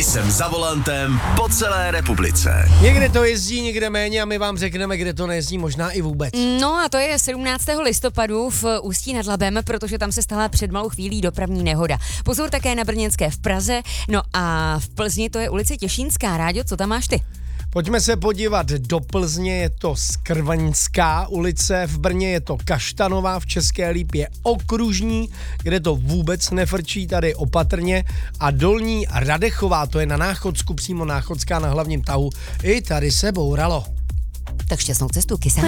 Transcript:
Jsem za volantem po celé republice. Někde to jezdí, někde méně a my vám řekneme, kde to nejezdí, možná i vůbec. No a to je 17. listopadu v Ústí nad Labem, protože tam se stala před malou chvílí dopravní nehoda. Pozor také na Brněnské v Praze, no a v Plzni to je ulice Těšínská. Ráďo, co tam máš ty? Pojďme se podívat do Plzně, je to Skrvaňská ulice, v Brně je to Kaštanová, v České Lípě Okružní, kde to vůbec nefrčí, tady opatrně, a Dolní Radechová, to je na Náchodsku, přímo Náchodská na hlavním tahu, i tady se bouralo. Tak šťastnou cestu, Kysa.